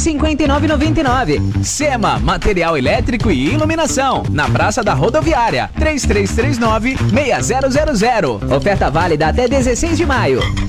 59,99. Sema Material Elétrico e Iluminação, na Praça da Rodoviária, 3339-6000. Oferta válida até 16 de maio.